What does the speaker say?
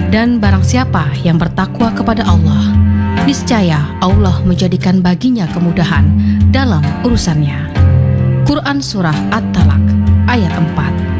Dan barang siapa yang bertakwa kepada Allah, niscaya Allah menjadikan baginya kemudahan dalam urusannya. Quran Surah At-Talaq ayat 4.